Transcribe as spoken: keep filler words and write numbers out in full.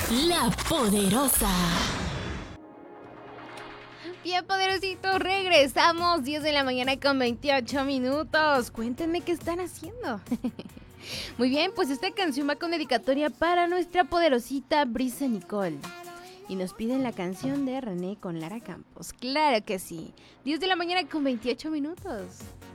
La Poderosa. Bien, poderositos, regresamos. diez de la mañana con veintiocho minutos. Cuéntenme qué están haciendo. Muy bien, pues esta canción va con dedicatoria para nuestra poderosita Brisa Nicole. Y nos piden la canción de René con Lara Campos. Claro que sí. diez de la mañana con veintiocho minutos.